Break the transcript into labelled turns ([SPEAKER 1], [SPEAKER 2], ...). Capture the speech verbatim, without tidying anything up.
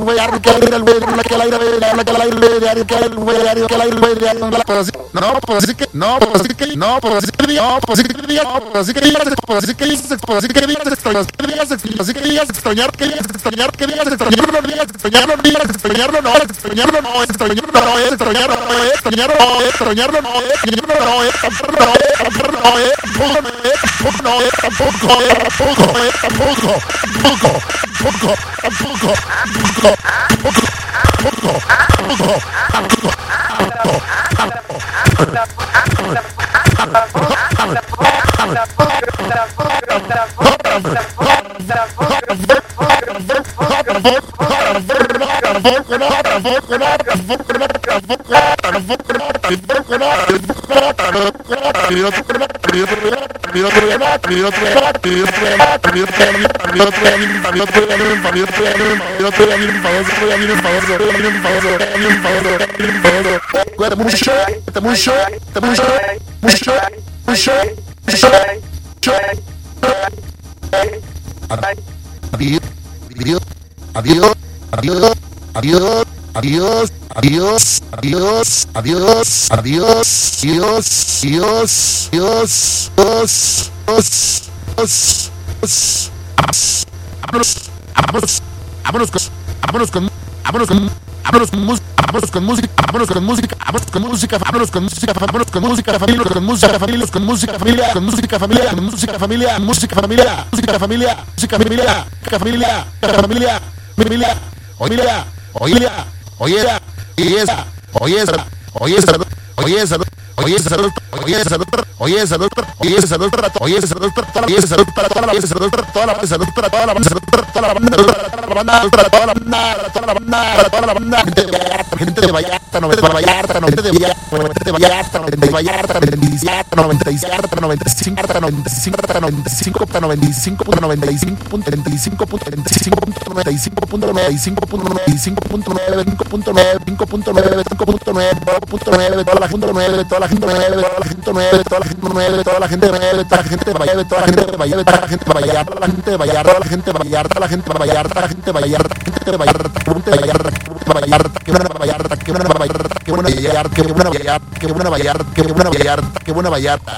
[SPEAKER 1] Vallarta, que el aire, el aire, que el aire, que el aire, que el aire, que el aire, no, pues así que, no, pues así que, no, pues así que diga, no, pues así que diga, no, pues así que digas, pues así que digas, pues así que digas, extrañar, que digas, así que digas, extrañar, que digas, extrañar, que digas, extrañarlo, no digas, extrañarlo, no digas, extrañarlo, no, extrañarlo, no, extrañarlo, no, extrañarlo, no, extrañarlo, no, extrañarlo, no, extrañarlo, no, tampoco, no, tampoco, no, tampoco, no, tampoco, tampoco, tampoco, tampoco, tampoco, tampoco, tampoco, tampoco, Adiós, adiós, adiós, adiós, adiós, adiós, adiós, adiós, adiós, Dios, Dios, Dios, Dios, Dios, Dios, Dios, vámonos, vámonos, vámonos con, vámonos con, vámonos con, vámonos con música, vámonos con música, vámonos con música, vámonos con música, vámonos con música, vámonos con música, familia, con música, familia, con música, familia, con música, familia, con música, familia, música, familia, música, familia, música, familia, familia, familia, familia, familia, oye, oye, oye, oye, oye, oye, oye, esa oye esa oye esa oye esa oye esa salud para oye esa salud para oye esa salud para toda la salud para toda la salud para toda la salud para toda la banda para toda la banda para toda la banda toda la banda para toda la banda gente de Vallarta gente de Vallarta noventa de Vallarta de Vallarta noventa de Vallarta noventa y siete noventa y cinco noventa y cinco noventa y cinco noventa y cinco noventa y cinco noventa y cinco noventa y cinco noventa y cinco noventa y cinco noventa y cinco nueve cinco nueve cinco nueve cinco nueve punto nueve toda la gente nueve toda la gente nueve toda la gente nueve toda la gente nueve toda la gente nueve toda la gente de Vallarta toda la gente de Vallarta toda la gente de Vallarta la gente de Vallarta la gente de Vallarta la gente de Vallarta la gente de Vallarta la gente de Vallarta gente de Vallarta que buena Vallarta que buena Vallarta que buena Vallarta que buena Vallarta que buena Vallarta que buena Vallarta que buena Vallarta que buena Vallarta